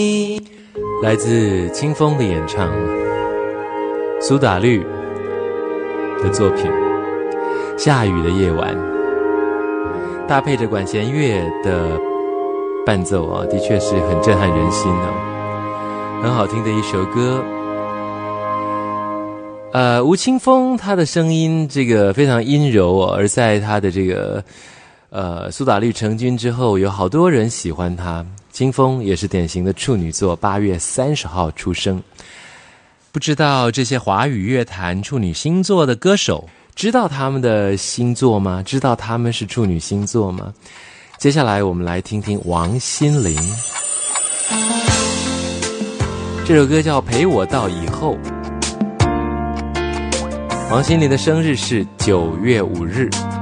来自清风的演唱，苏打绿的作品《下雨的夜晚》，搭配着管弦乐的伴奏啊，的确是很震撼人心啊，很好听的一首歌。吴青峰他的声音这个非常阴柔哦，而在他的这个苏打绿成军之后，有好多人喜欢他。青峰也是典型的处女座，8月30号出生。不知道这些华语乐坛处女星座的歌手，知道他们的星座吗？知道他们是处女星座吗？接下来我们来听听王心凌，这首歌叫《陪我到以后》。王心凌的生日是9月5日。